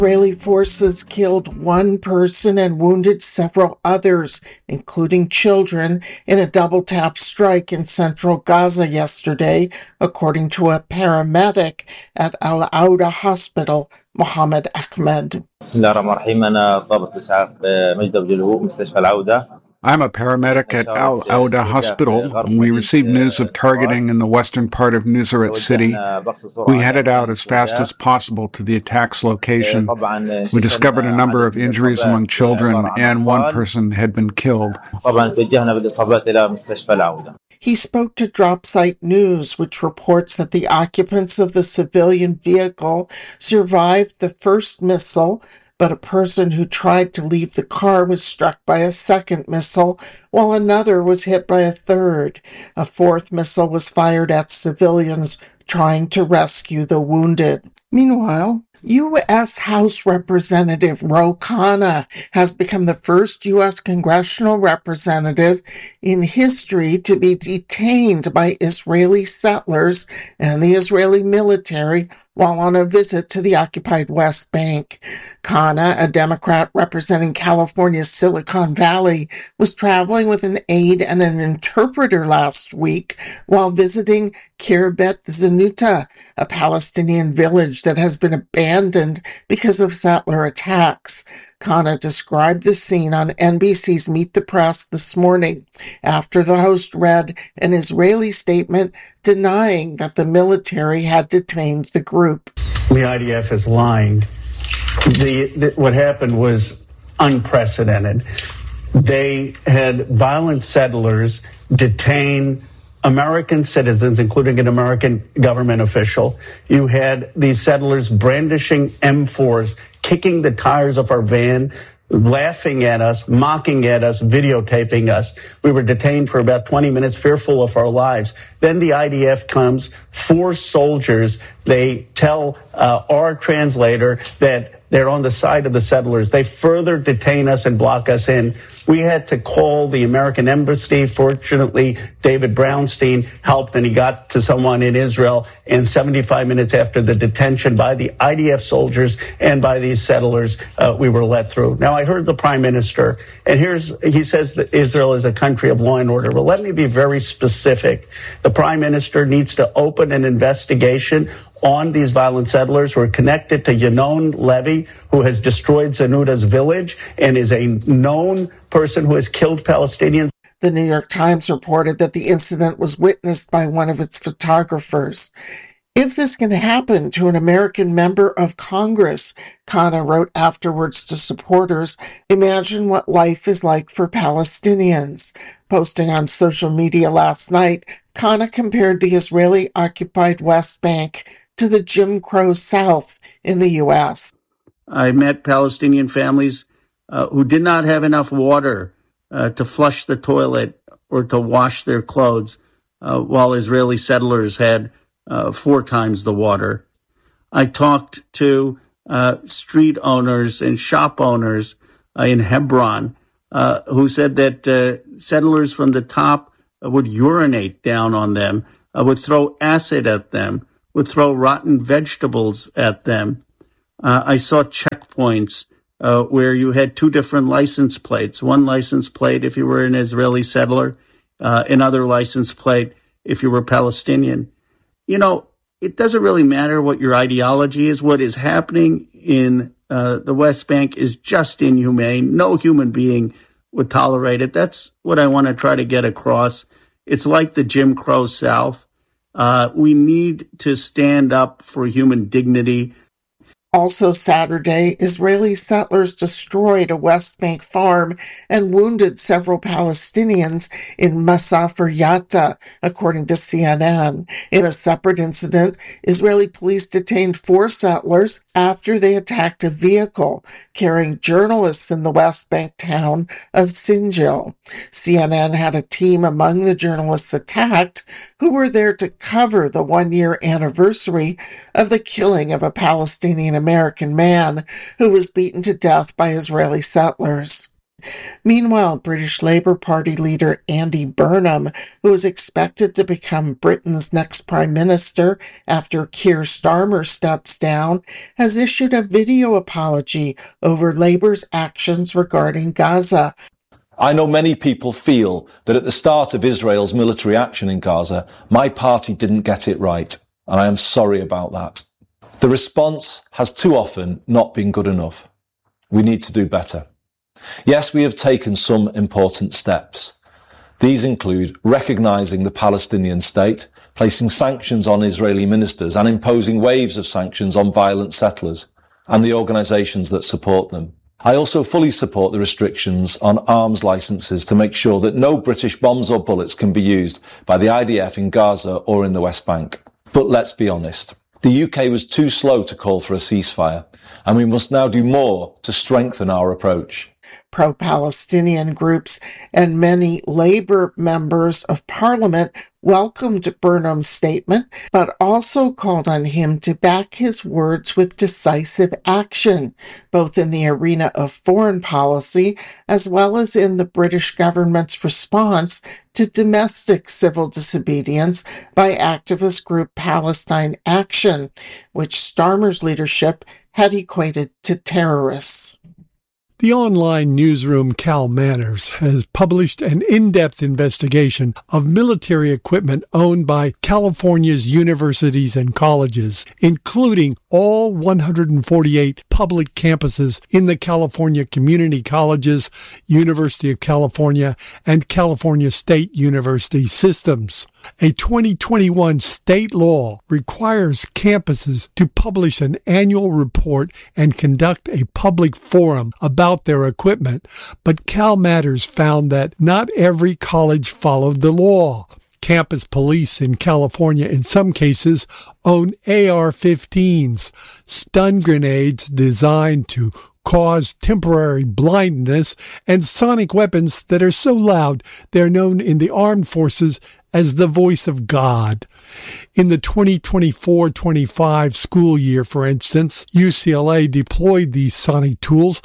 Israeli forces killed one person and wounded several others, including children, in a double-tap strike in central Gaza yesterday, according to a paramedic at Al-Auda Hospital, Mohammed Ahmed. I'm a paramedic at Al-Auda Hospital. When we received news of targeting in the western part of Nuseirat City, we headed out as fast as possible to the attack's location. We discovered a number of injuries among children, and one person had been killed. He spoke to Dropsite News, which reports that the occupants of the civilian vehicle survived the first missile, but a person who tried to leave the car was struck by a second missile, while another was hit by a third. A fourth missile was fired at civilians trying to rescue the wounded. Meanwhile, U.S. House Representative Ro Khanna has become the first U.S. congressional representative in history to be detained by Israeli settlers and the Israeli military while on a visit to the occupied West Bank. Khanna, a Democrat representing California's Silicon Valley, was traveling with an aide and an interpreter last week while visiting Kirbet Zenuta, a Palestinian village that has been abandoned because of settler attacks. Khanna described the scene on NBC's Meet the Press this morning after the host read an Israeli statement denying that the military had detained the group. The IDF is lying. What happened was unprecedented. They had violent settlers detain American citizens, including an American government official. You had these settlers brandishing M4s, kicking the tires of our van, laughing at us, mocking at us, videotaping us. We were detained for about 20 minutes, fearful of our lives. Then the IDF comes, 4 soldiers. They tell our translator that they're on the side of the settlers. They further detain us and block us in. We had to call the American embassy. Fortunately, David Brownstein helped, and he got to someone in Israel. And 75 minutes after the detention by the IDF soldiers and by these settlers, we were let through. Now, I heard the prime minister, and he says that Israel is a country of law and order. But let me be very specific. The prime minister needs to open an investigation on these violent settlers who are connected to Yanon Levy, who has destroyed Zenuta's village and is a known person who has killed Palestinians. The New York Times reported that the incident was witnessed by one of its photographers. If this can happen to an American member of Congress, Khanna wrote afterwards to supporters, imagine what life is like for Palestinians. Posting on social media last night, Khanna compared the Israeli-occupied West Bank to the Jim Crow South in the U.S. I met Palestinian families who did not have enough water to flush the toilet or to wash their clothes, while Israeli settlers had 4 times the water. I talked to street owners and shop owners in Hebron who said that settlers from the top would urinate down on them, would throw acid at them, would throw rotten vegetables at them. I saw checkpoints where you had 2 different license plates. One license plate if you were an Israeli settler, another license plate if you were Palestinian. You know, it doesn't really matter what your ideology is. What is happening in the West Bank is just inhumane. No human being would tolerate it. That's what I want to try to get across. It's like the Jim Crow South. We need to stand up for human dignity. Also Saturday, Israeli settlers destroyed a West Bank farm and wounded several Palestinians in Masafer Yatta, according to CNN. In a separate incident, Israeli police detained 4 settlers after they attacked a vehicle carrying journalists in the West Bank town of Sinjil. CNN had a team among the journalists attacked who were there to cover the 1-year anniversary of the killing of a Palestinian American man who was beaten to death by Israeli settlers. Meanwhile, British Labour Party leader Andy Burnham, who is expected to become Britain's next Prime Minister after Keir Starmer steps down, has issued a video apology over Labour's actions regarding Gaza. I know many people feel that at the start of Israel's military action in Gaza, my party didn't get it right, and I am sorry about that. The response has too often not been good enough. We need to do better. Yes, we have taken some important steps. These include recognising the Palestinian state, placing sanctions on Israeli ministers and imposing waves of sanctions on violent settlers and the organisations that support them. I also fully support the restrictions on arms licences to make sure that no British bombs or bullets can be used by the IDF in Gaza or in the West Bank. But let's be honest. The UK was too slow to call for a ceasefire, and we must now do more to strengthen our approach. Pro-Palestinian groups and many Labour members of Parliament welcomed Burnham's statement, but also called on him to back his words with decisive action, both in the arena of foreign policy as well as in the British government's response to domestic civil disobedience by activist group Palestine Action, which Starmer's leadership had equated to terrorists. The online newsroom Cal Manners has published an in-depth investigation of military equipment owned by California's universities and colleges, including all 148 public campuses in the California Community Colleges, University of California, and California State University systems. A 2021 state law requires campuses to publish an annual report and conduct a public forum about their equipment, but Cal Matters found that not every college followed the law. Campus police in California, in some cases, own AR-15s, stun grenades designed to cause temporary blindness, and sonic weapons that are so loud they're known in the armed forces as the voice of God. In the 2024-25 school year, for instance, UCLA deployed these sonic tools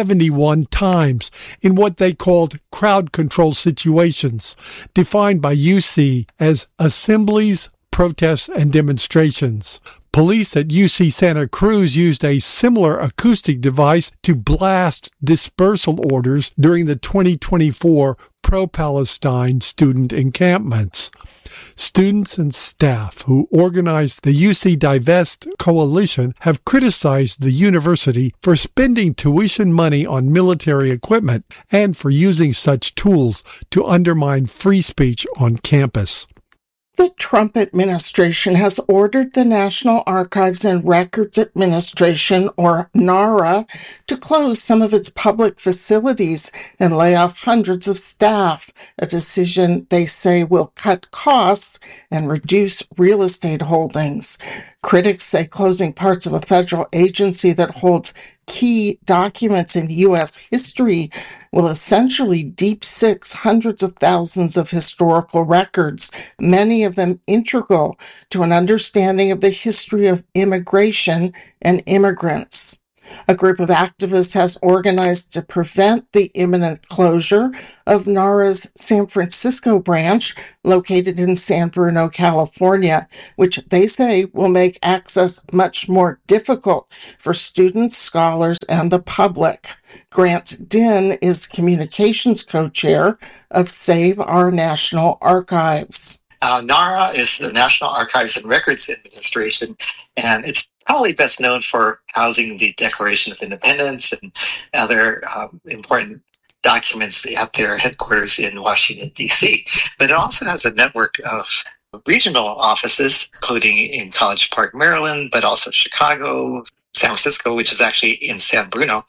71 times in what they called crowd control situations, defined by UC as assemblies, protests, and demonstrations. Police at UC Santa Cruz used a similar acoustic device to blast dispersal orders during the 2024 pro-Palestine student encampments. Students and staff who organized the UC Divest Coalition have criticized the university for spending tuition money on military equipment and for using such tools to undermine free speech on campus. The Trump administration has ordered the National Archives and Records Administration, or NARA, to close some of its public facilities and lay off hundreds of staff, a decision they say will cut costs and reduce real estate holdings. Critics say closing parts of a federal agency that holds key documents in U.S. history will essentially deep six hundreds of thousands of historical records, many of them integral to an understanding of the history of immigration and immigrants. A group of activists has organized to prevent the imminent closure of NARA's San Francisco branch, located in San Bruno, California, which they say will make access much more difficult for students, scholars, and the public. Grant Dinn is communications co-chair of Save Our National Archives. NARA is the National Archives and Records Administration, and it's probably best known for housing the Declaration of Independence and other important documents at their headquarters in Washington, D.C. But it also has a network of regional offices, including in College Park, Maryland, but also Chicago, San Francisco, which is actually in San Bruno.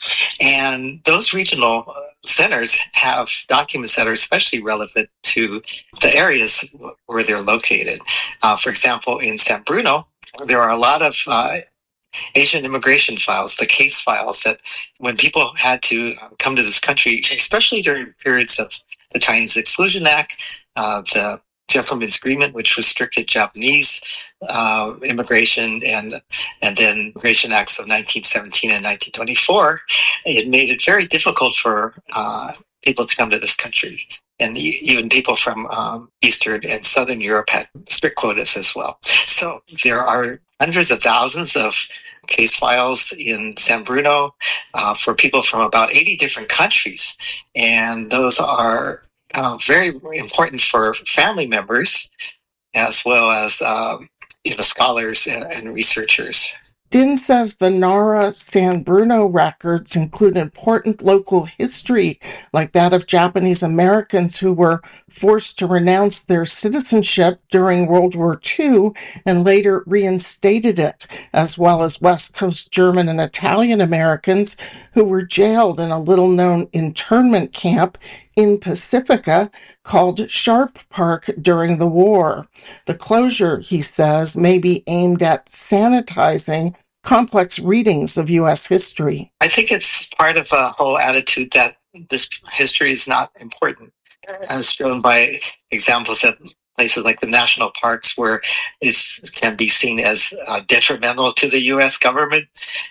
And those regional centers have documents that are especially relevant to the areas where they're located. For example, in San Bruno, there are a lot of Asian immigration files, the case files that when people had to come to this country, especially during periods of the Chinese Exclusion Act, the Gentleman's Agreement, which restricted Japanese immigration, and then Immigration Acts of 1917 and 1924, it made it very difficult for people to come to this country. And even people from Eastern and Southern Europe had strict quotas as well. So there are hundreds of thousands of case files in San Bruno for people from about 80 different countries. And those are very important for family members as well as scholars and researchers. Din says the Nara San Bruno records include important local history, like that of Japanese Americans who were forced to renounce their citizenship during World War II and later reinstated it, as well as West Coast German and Italian Americans who were jailed in a little-known internment camp in Pacifica called Sharp Park during the war. The closure, he says, may be aimed at sanitizing complex readings of U.S. history. I think it's part of a whole attitude that this history is not important, as shown by examples at places like the national parks, where it can be seen as detrimental to the U.S. government,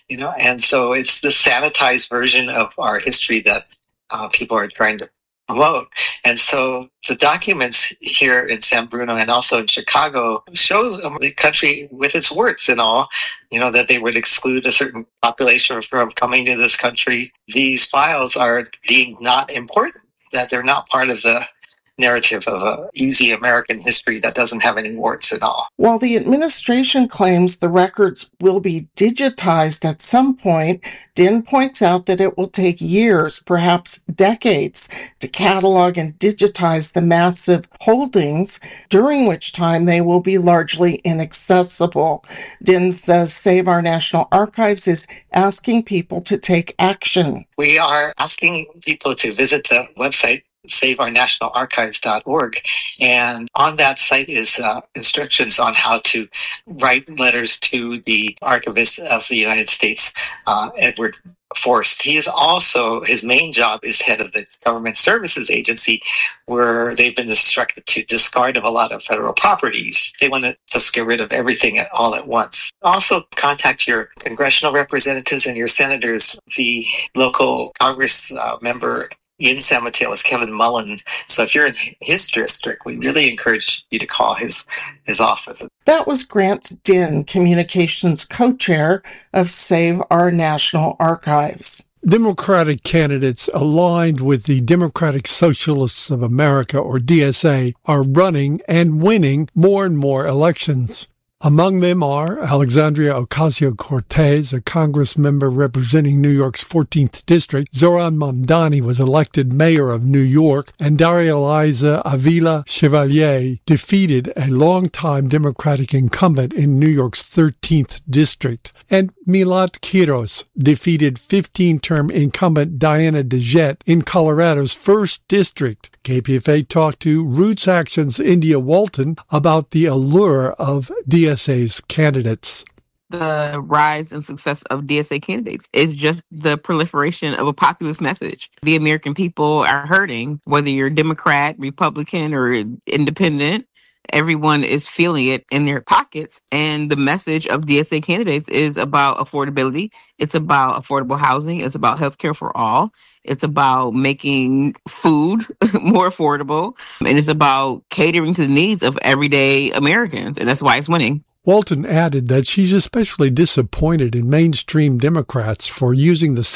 and so it's the sanitized version of our history that people are trying to promote. And so the documents here in San Bruno and also in Chicago show the country with its warts and all, that they would exclude a certain population from coming to this country. These files are deemed not important, that they're not part of the narrative of an easy American history that doesn't have any warts at all. While the administration claims the records will be digitized at some point, Din points out that it will take years, perhaps decades, to catalog and digitize the massive holdings, during which time they will be largely inaccessible. Din says Save Our National Archives is asking people to take action. We are asking people to visit the website saveournationalarchives.org, and on that site is instructions on how to write letters to the Archivist of the United States, Edward Forst. He is also, his main job is head of the Government Services Agency, where they've been instructed to discard of a lot of federal properties. They want to just get rid of everything all at once. Also, contact your congressional representatives and your senators. The local Congress member in San Mateo is Kevin Mullen. So if you're in his district, we really encourage you to call his office. That was Grant Din, communications co-chair of Save Our National Archives. Democratic candidates aligned with the Democratic Socialists of America, or DSA, are running and winning more and more elections. Among them are Alexandria Ocasio-Cortez, a Congress member representing New York's 14th District. Zoran Mamdani was elected mayor of New York, and Daria Eliza Avila Chevalier defeated a longtime Democratic incumbent in New York's 13th District. And Milat Quiros defeated 15-term incumbent Diana DeJette in Colorado's 1st District. KPFA talked to Roots Action's India Walton about the allure of DSA's candidates. The rise and success of DSA candidates is just the proliferation of a populist message. The American people are hurting, whether you're Democrat, Republican, or independent. Everyone is feeling it in their pockets. And the message of DSA candidates is about affordability. It's about affordable housing. It's about healthcare for all. It's about making food more affordable. And it's about catering to the needs of everyday Americans. And that's why it's winning. Walton added that she's especially disappointed in mainstream Democrats for using the